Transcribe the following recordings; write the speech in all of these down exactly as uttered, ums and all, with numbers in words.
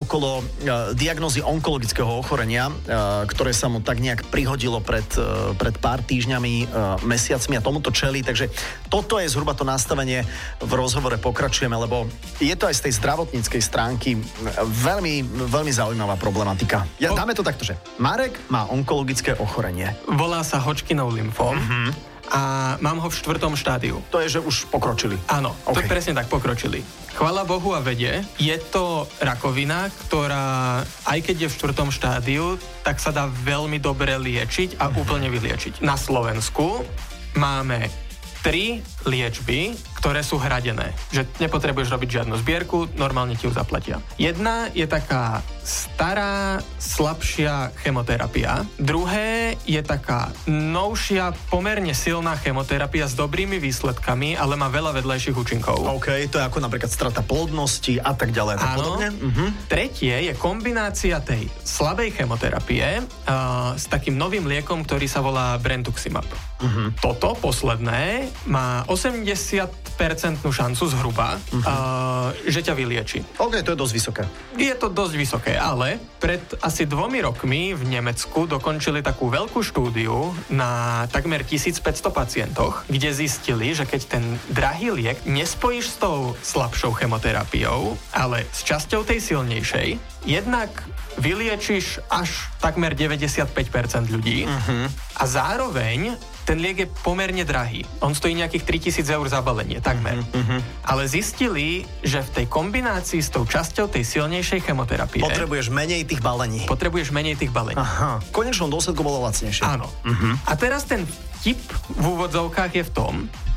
okolo uh, diagnózy onkologického ochorenia, uh, ktoré sa mu tak nejak prihodilo pred, uh, pred pár týždňami, uh, mesiacmi a tomuto čelí. Takže toto je zhruba to nastavenie. V rozhovore pokračujeme, lebo je to aj z tej zdravotníckej stránky veľmi, veľmi zaujímavá problematika. Ja, dáme to takto, že Marek má onkologické ochorenie. Volá sa Hodgkinov lymfóm. Mm-hmm. A mám ho v štvrtom štádiu. To je, že už pokročili. Áno, okay. To je presne tak, pokročili. Chvala Bohu a vede, je to rakovina, ktorá, aj keď je v štvrtom štádiu, tak sa dá veľmi dobre liečiť a úplne vyliečiť. Na Slovensku máme tri liečby, ktoré sú hradené. Že nepotrebuješ robiť žiadnu zbierku, normálne ti ju zaplatia. Jedna je taká stará, slabšia chemoterapia. Druhé je taká novšia, pomerne silná chemoterapia s dobrými výsledkami, ale má veľa vedľajších účinkov. OK, to je ako napríklad strata plodnosti a tak ďalej. Tak áno. Uh-huh. Tretie je kombinácia tej slabej chemoterapie uh, s takým novým liekom, ktorý sa volá Brentuximab. Uh-huh. Toto posledné má osemdesiat percent šancu zhruba, uh-huh. uh, že ťa vylieči. OK, to je dosť vysoké. Je to dosť vysoké, ale pred asi dvomi rokmi v Nemecku dokončili takú veľkú štúdiu na takmer tisícpäťsto pacientoch, kde zistili, že keď ten drahý liek nespojíš s tou slabšou chemoterapiou, ale s časťou tej silnejšej, jednak vyliečiš až takmer deväťdesiatpäť percent ľudí uh-huh. a zároveň ten liek je pomerne drahý. On stojí nejakých tritisíc eur za balenie, takmer. Uh-huh. Ale zistili, že v tej kombinácii s tou časťou tej silnejšej chemoterapie potrebuješ menej tých balení. Potrebuješ menej tých balení. Aha. V konečnom dôsledku bolo lacnejšie. Áno. Uh-huh. A teraz ten tip v úvodzovkách je v tom,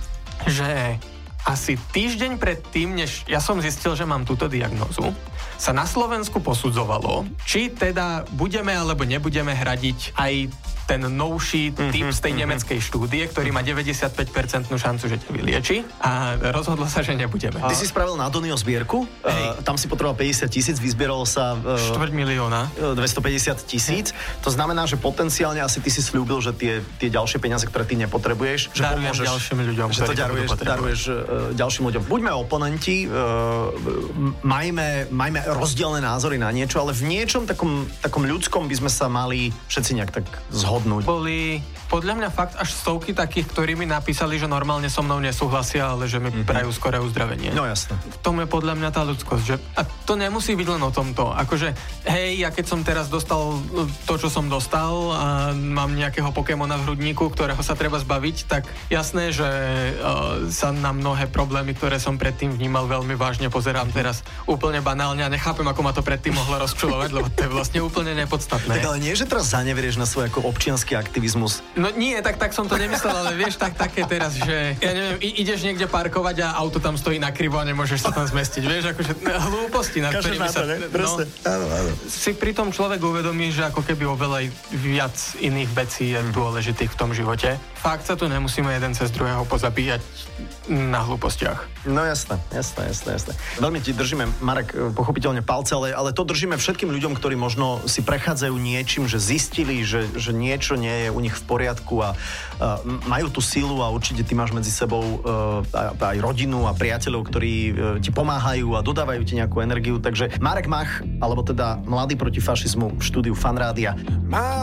že asi týždeň pred tým, než ja som zistil, že mám túto diagnózu, sa na Slovensku posudzovalo, či teda budeme alebo nebudeme hradiť aj ten novší typ z tej nemeckej štúdie, ktorý má deväťdesiatpäť percent šancu, že ťa vylieči, a rozhodlo sa, že nebudeme. Ty si spravil na Donio zbierku, uh, tam si potreboval päťdesiat tisíc, vyzbieralo sa uh, štvrť milióna. dvestopäťdesiat tisíc. To znamená, že potenciálne asi ty si slúbil, že tie, tie ďalšie peniaze, ktoré ty nepotrebuješ, že darujem pomôžeš ďalším ľuďom, že to daruješ, daruješ uh, ďalším ľuďom. Buďme oponenti, uh, majme, majme rozdielne názory na niečo, ale v niečom takom, takom ľudskom by sme sa mali všetci nejak tak zhodnúť. Boli podľa mňa fakt až stovky takých, ktorí mi napísali, že normálne so mnou nesúhlasia, ale že mi mm-hmm. prajú skoré uzdravenie. No jasne. V tom je podľa mňa tá ľudskosť, že a to nemusí byť len o tomto. Akože, hej, ja keď som teraz dostal to, čo som dostal a mám nejakého Pokémona v hrudníku, ktorého sa treba zbaviť, tak jasné, že uh, sa na mnohé problémy, ktoré som predtým vnímal veľmi vážne, pozerám teraz úplne banálne a nechápem, ako ma to predtým mohlo rozčulovať, lebo to je vlastne úplne nepodstatné. Tak ale nie, že teraz zaneverieš na svoj ako občiansky aktivizmus. No nie, tak, tak som to nemyslel, ale vieš, tak také teraz, že ja neviem, ideš niekde parkovať a auto tam stojí nakrivo a nemôžeš sa tam zmestiť, vieš, akože hlúposti, na ktorými sa... No, áno, áno. Si pri tom človek uvedomí, že ako keby oveľa viac iných vecí je dôležitých v tom živote. Fakt sa tu nemusíme jeden cez druhého pozabíjať na hlúpostiach. No jasné, jasné, jasné, jasné. Veľmi ti držíme, Marek, pochopiteľne palce, ale, ale to držíme všetkým ľuďom, ktorí možno si prechádzajú niečím, že zistili, že, že niečo nie je u nich v poriadku a uh, majú tú silu a určite ty máš medzi sebou uh, aj rodinu a priateľov, ktorí uh, ti pomáhajú a dodávajú ti nejakú energiu. Takže Marek Mach, alebo teda Mladý proti fašizmu v štúdiu Fan Rádia.